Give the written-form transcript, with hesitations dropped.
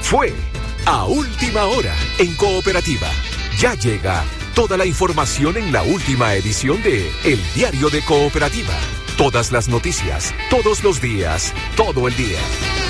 Fue a última hora en Cooperativa. Ya llega toda la información en la última edición de El Diario de Cooperativa. Todas las noticias, todos los días, todo el día.